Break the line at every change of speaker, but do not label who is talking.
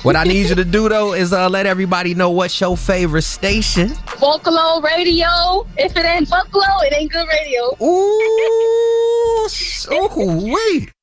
What I need you to do, though, is let everybody know what's your favorite station.
Vocalo Radio. If it ain't Vocalo, it ain't good radio.
Ooh, wait.